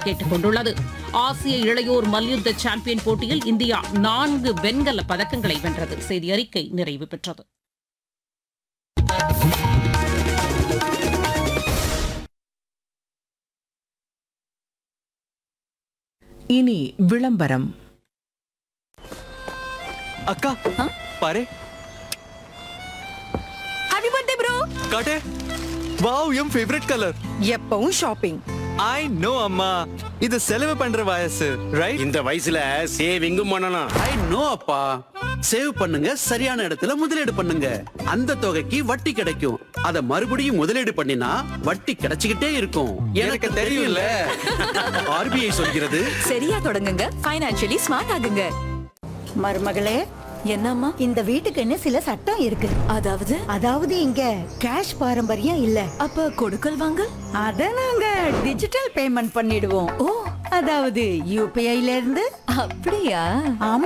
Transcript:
கேட்டுக் கொண்டுள்ளது. ஆசிய இளையோர் மல்யுத்த சாம்பியன் போட்டியில் இந்தியா 4 வெண்கல பதக்கங்களை வென்றது. செய்தி அறிக்கை நிறைவு பெற்றது. இனி விளம்பரம். அக்கா பாரு. Happy birthday bro. காட்டு. வாவ், என் ஃபேவரட் கலர். எப்பவும் ஷாப்பிங். ஐ நோ அம்மா, இது செலவு பண்ற வயசு, ரைட்? இந்த வயசுல சேவிங்கும் பண்ணணும். ஐ நோ அப்பா. சேவ் பண்ணுங்க, சரியான இடத்துல முதலீடு பண்ணுங்க. அந்த தொகைக்கு வட்டி கிடைக்கும். அத மறுபடியும் முதலீடு பண்ணினா வட்டி கிடைச்சுக்கிட்டே இருக்கும். எனக்கு தெரியும்ல. ஆர்பிஐ சொல்கிறது. சரியா தொடங்குங்க, ஃபைனான்சியலி ஸ்மார்ட் ஆகுங்க. மருமகளே, என்னம்மா? இந்த வீட்டுக்குன்னு சில சட்டம் இருக்கு. அதாவது இங்க கேஷ் பாரம்பரியம் இல்ல. அப்ப கொடுக்கல் வாங்கல் அத நாங்க டிஜிட்டல் பேமெண்ட் பண்ணிடுவோம். ஓ, அதாவது யூபிஐல இருந்து. அப்படியா? ஆமா.